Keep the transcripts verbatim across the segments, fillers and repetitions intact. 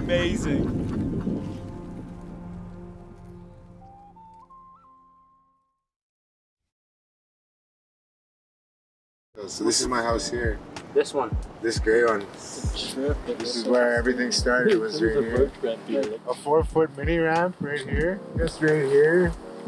amazing. So this is my house here. This one. This gray one. This is where everything started, was right here. A four foot mini ramp right here. Just right here.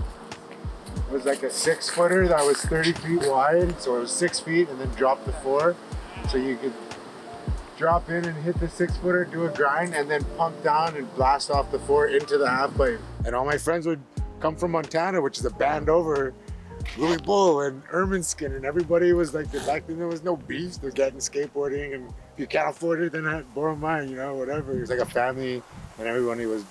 It was like a six footer that was thirty feet wide. So it was six feet and then drop to four. So you could drop in and hit the six footer, do a grind, and then pump down and blast off the four into the half pipe. And all my friends would come from Montana, which is a band over. Louis Bull and Ermineskin, and everybody was like, back then there was no beef. They're getting skateboarding, and if you can't afford it, then I borrow mine, you know, whatever. It was like a family, and everybody was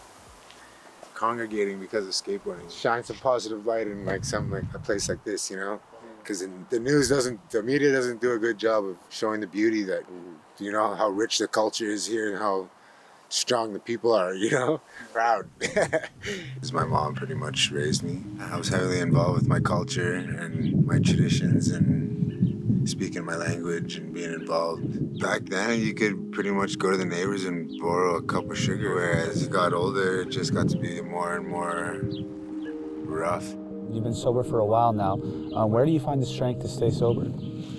congregating because of skateboarding. Shine some positive light in like something like a place like this, you know, because the news doesn't, the media doesn't do a good job of showing the beauty that, you know, how rich the culture is here and how strong the people are, you know? Proud. Because my mom pretty much raised me. I was heavily involved with my culture and my traditions and speaking my language and being involved. Back then, you could pretty much go to the neighbors and borrow a cup of sugar, whereas as I got older, it just got to be more and more rough. You've been sober for a while now. Um, where do you find the strength to stay sober?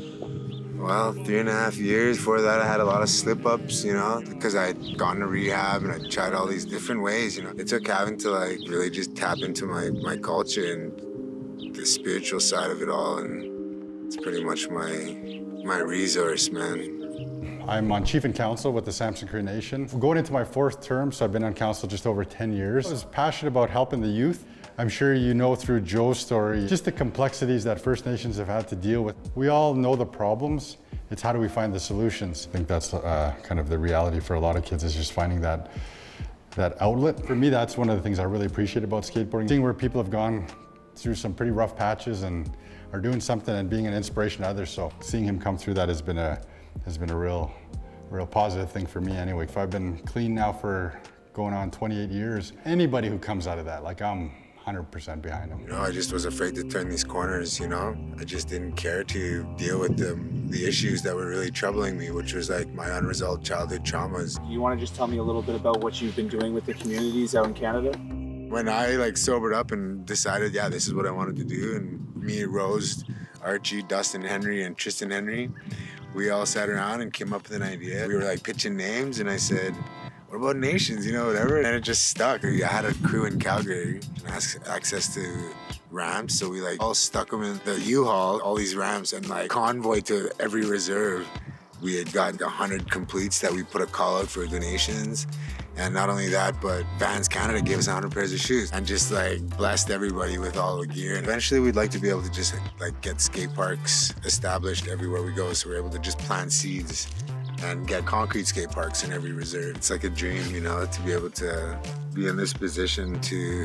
Well, three and a half years. Before that, I had a lot of slip-ups, you know, because I'd gone to rehab and I tried all these different ways, you know. It took having to, like, really just tap into my, my culture and the spiritual side of it all, and it's pretty much my, my resource, man. I'm on Chief and Council with the Samson Cree Nation. I'm going into my fourth term, so I've been on council just over ten years. I was passionate about helping the youth. I'm sure you know through Joe's story, just the complexities that First Nations have had to deal with. We all know the problems. It's how do we find the solutions? I think that's uh, kind of the reality for a lot of kids, is just finding that, that outlet. For me, that's one of the things I really appreciate about skateboarding. Seeing where people have gone through some pretty rough patches and are doing something and being an inspiration to others. So seeing him come through that has been a, has been a real, real positive thing for me anyway. If I've been clean now for going on twenty-eight years, anybody who comes out of that, like I'm, one hundred percent behind him. You know, I just was afraid to turn these corners, you know? I just didn't care to deal with the, the issues that were really troubling me, which was like my unresolved childhood traumas. You want to just tell me a little bit about what you've been doing with the communities out in Canada? When I like sobered up and decided, yeah, this is what I wanted to do, and me, Rose, Archie, Dustin Henry, and Tristan Henry, we all sat around and came up with an idea. We were like pitching names, and I said, what about nations, you know, whatever? And it just stuck. I had a crew in Calgary, access to ramps, so we like all stuck them in the U-Haul, all these ramps, and like convoy to every reserve. We had gotten a hundred completes that we put a call out for donations. And not only that, but Vans Canada gave us a hundred pairs of shoes and just like blessed everybody with all the gear. And eventually we'd like to be able to just like get skate parks established everywhere we go, so we're able to just plant seeds and get concrete skate parks in every reserve. It's like a dream, you know, to be able to be in this position to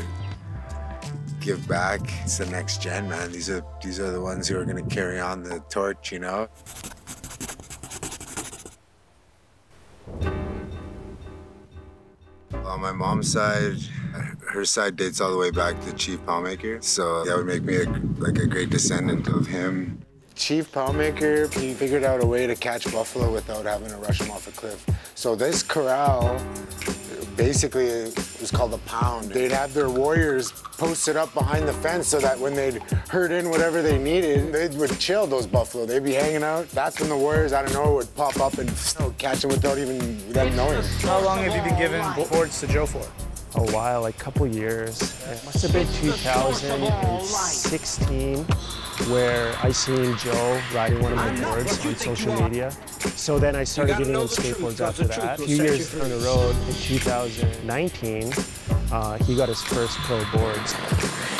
give back. It's the next gen, man. These are these are the ones who are gonna carry on the torch, you know? On my mom's side, her side dates all the way back to Chief Palmaker. So that would make me a, like a great descendant of him. Chief Palmaker, he figured out a way to catch buffalo without having to rush them off a cliff. So this corral, basically, was called a pound. They'd have their warriors posted up behind the fence so that when they'd herd in whatever they needed, they would chill those buffalo. They'd be hanging out. That's when the warriors out of nowhere would pop up and you know, catch them without even them knowing. How long have you been giving boards to Joe for? A while, like a couple years. It must have been two thousand sixteen. Where I seen Joe riding one of my boards on social media. So then I started getting on skateboards after that. A few years down the road, in two thousand nineteen, uh, he got his first pro boards.